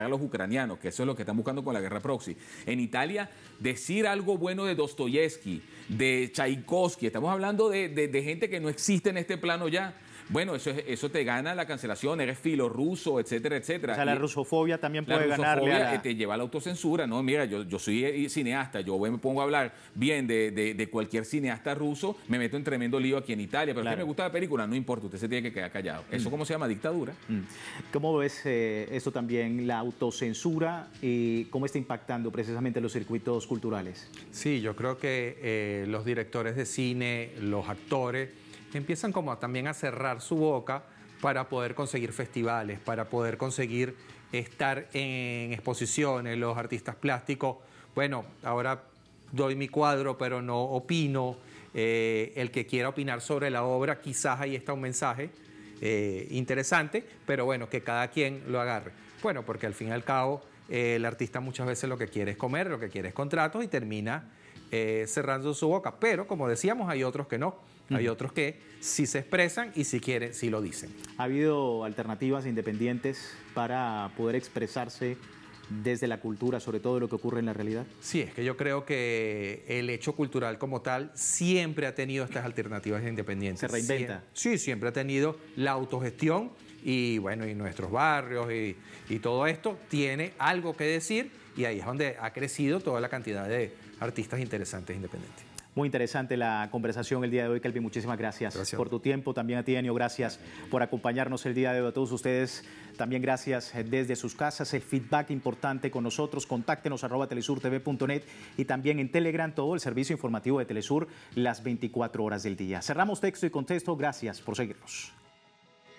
a los ucranianos, que eso es lo que están buscando con la guerra proxy. En Italia, decir algo bueno de Dostoyevsky, de Tchaikovsky, estamos hablando de gente que no existe en este plano ya. Bueno, eso te gana la cancelación, eres filorruso, etcétera, etcétera. O sea, la rusofobia también puede ganarle a la... te lleva a la autocensura, ¿no? Mira, yo soy cineasta, yo me pongo a hablar bien de cualquier cineasta ruso, me meto en tremendo lío aquí en Italia, pero claro, es que me gusta la película, no importa, usted se tiene que quedar callado. ¿Eso cómo se llama? Dictadura. ¿Cómo ves esto también, la autocensura, y cómo está impactando precisamente los circuitos culturales? Sí, yo creo que los directores de cine, los actores, empiezan como también a cerrar su boca para poder conseguir festivales, para poder conseguir estar en exposiciones. Los artistas plásticos, bueno, ahora doy mi cuadro, pero no opino. El que quiera opinar sobre la obra, quizás ahí está un mensaje interesante, pero bueno, que cada quien lo agarre. Bueno, porque al fin y al cabo, el artista muchas veces lo que quiere es comer, lo que quiere es contratos y termina cerrando su boca. Pero, como decíamos, hay otros que no. Hay otros que sí se expresan y si quieren, sí lo dicen. ¿Ha habido alternativas independientes para poder expresarse desde la cultura, sobre todo de lo que ocurre en la realidad? Sí, es que yo creo que el hecho cultural como tal siempre ha tenido estas alternativas independientes. ¿Se reinventa? Sí, siempre ha tenido la autogestión y bueno, y nuestros barrios y todo esto tiene algo que decir y ahí es donde ha crecido toda la cantidad de artistas interesantes independientes. Muy interesante la conversación el día de hoy, Kelvin. Muchísimas gracias por tu tiempo. También a ti, Enio, gracias por acompañarnos el día de hoy. A todos ustedes, también gracias desde sus casas. El feedback importante con nosotros. Contáctenos @telesurtv.net y también en Telegram, todo el servicio informativo de Telesur las 24 horas del día. Cerramos Texto y Contexto. Gracias por seguirnos.